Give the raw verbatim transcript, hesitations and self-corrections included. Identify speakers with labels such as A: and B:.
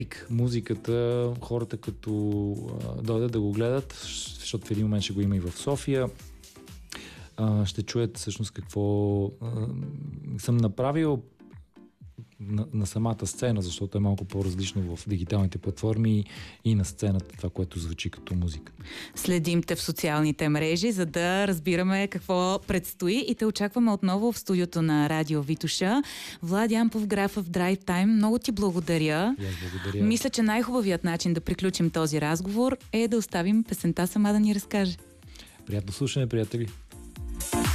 A: музиката, хората като а, дойдат да го гледат, защото в един момент ще го има и в София, а, ще чуят всъщност какво а, съм направил на, на самата сцена, защото е малко по-различно в дигиталните платформи и на сцената, това, което звучи като музика.
B: Следим те в социалните мрежи, за да разбираме какво предстои и те очакваме отново в студиото на Радио Витоша. Влади Ампов, графа в Drive Time, много ти благодаря.
A: И аз благодаря.
B: Мисля, че най-хубавият начин да приключим този разговор е да оставим песента сама да ни разкаже.
A: Приятно слушане, приятели!